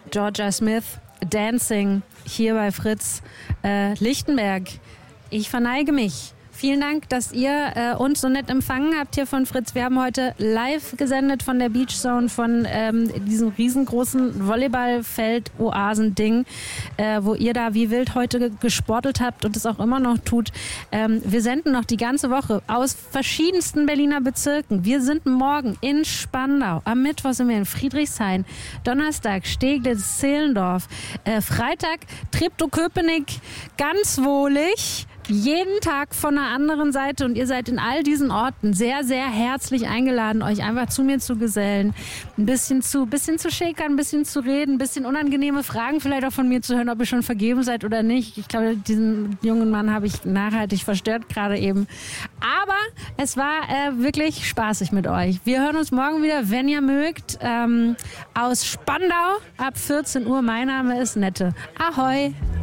Georgia Smith, Dancing, hier bei Fritz. Lichtenberg, ich verneige mich. Vielen Dank, dass ihr uns so nett empfangen habt hier von Fritz. Wir haben heute live gesendet von der Beach Zone, von diesem riesengroßen Volleyballfeld-Oasen-Ding, wo ihr da wie wild heute gesportelt habt und es auch immer noch tut. Wir senden noch die ganze Woche aus verschiedensten Berliner Bezirken. Wir sind morgen in Spandau, am Mittwoch sind wir in Friedrichshain, Donnerstag Steglitz, Zehlendorf, Freitag Treptow-Köpenick, ganz wohlig. Jeden Tag von einer anderen Seite und ihr seid in all diesen Orten sehr, sehr herzlich eingeladen, euch einfach zu mir zu gesellen, ein bisschen zu schäkern, ein bisschen zu reden, ein bisschen unangenehme Fragen vielleicht auch von mir zu hören, ob ihr schon vergeben seid oder nicht. Ich glaube, diesen jungen Mann habe ich nachhaltig verstört gerade eben. Aber es war wirklich spaßig mit euch. Wir hören uns morgen wieder, wenn ihr mögt, aus Spandau ab 14 Uhr. Mein Name ist Nette. Ahoi!